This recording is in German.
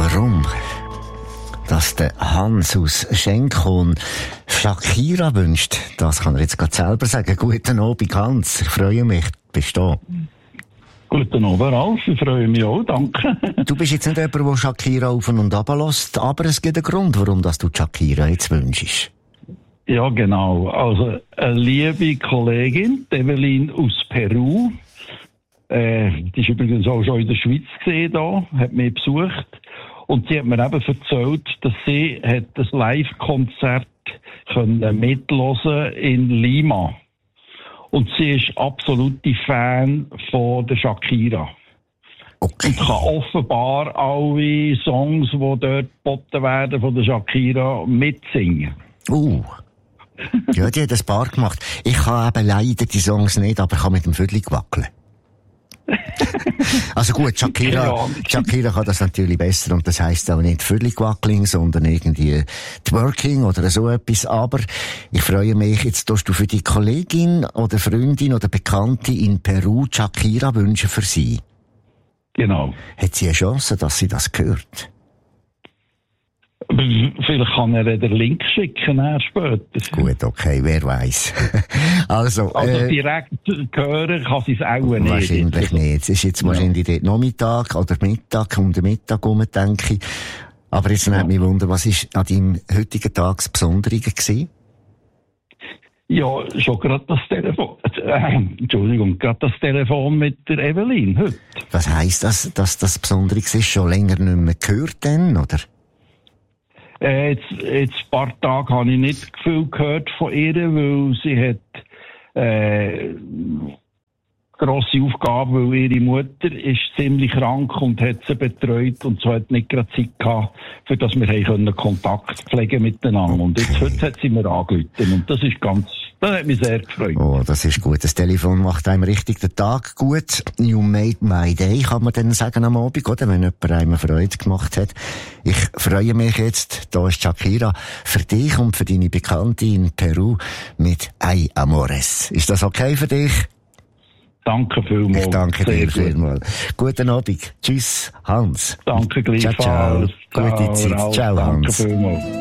warum dass der Hans aus Schenkon Shakira wünscht, das kann er jetzt gerade selber sagen. Guten Abend, Hans. Ich freue mich, bist du da. Guten Abend, Ralf. Ich freue mich auch, danke. Du bist jetzt nicht jemand, der Shakira auf und ab lässt, aber es gibt einen Grund, warum du Shakira jetzt wünschst. Ja, genau. Also, eine liebe Kollegin, Evelyn aus Peru, die ist übrigens auch schon in der Schweiz gesehen, da, hat mich besucht. Und sie hat mir eben erzählt, dass sie hat ein Live-Konzert mithören in Lima. Und sie ist absolute Fan von der Shakira. Okay. Und kann offenbar alle Songs, die dort geboten werden von der Shakira, mitsingen. Ja, die hat ein paar gemacht. Ich kann eben leider die Songs nicht, aber ich kann mit dem Vödel wackeln. Also gut, Shakira kann das natürlich besser und das heisst auch nicht Vödel-Wackling, sondern irgendwie Twerking oder so etwas. Aber ich freue mich, jetzt tust du für die Kollegin oder Freundin oder Bekannte in Peru Shakira wünschen für sie. Genau. Hat sie eine Chance, dass sie das hört? Vielleicht kann er den Link schicken später. Gut, okay, wer weiß. Also direkt hören kann sie es auch nicht. Wahrscheinlich nicht. Es ist jetzt wahrscheinlich dort Nachmittag oder Mittag, um den Mittag herum, denke ich. Aber jetzt nimmt mich Wunder, was war an deinem heutigen Tag das Besondere gewesen? Ja, schon gerade das Telefon. Gerade das Telefon mit der Evelyn heute. Was heisst das, dass das Besondere ist? Schon länger nicht mehr gehört denn, oder? Jetzt ein paar Tage habe ich nicht viel gehört von ihr, weil sie hat grosse Aufgabe, weil ihre Mutter ist ziemlich krank und hat sie betreut und so hat nicht gerade Zeit gehabt, für dass wir Kontakt pflegen miteinander. Und jetzt heute hat sie mir angerufen und das hat mich sehr gefreut. Oh, das ist gut. Das Telefon macht einem richtig den Tag gut. You made my day, kann man dann sagen am Abend, oder? Wenn jemand einem Freude gemacht hat. Ich freue mich jetzt, da ist Shakira, für dich und für deine Bekannte in Peru mit Ay Amores. Ist das okay für dich? Danke vielmals. Ich danke dir vielmals. Guten Abend. Tschüss, Hans. Danke gleichfalls. Ciao, ciao. Gute Zeit. Ciao, Hans. Danke vielmals.